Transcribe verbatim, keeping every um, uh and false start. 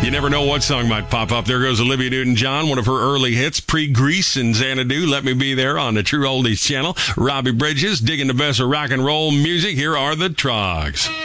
You never know what song might pop up. There goes Olivia Newton-John, one of her early hits, pre-Grease and Xanadu. Let Me Be There on the True Oldies channel. Robbie Bridges, digging the best of rock and roll music. Here are the Trogs.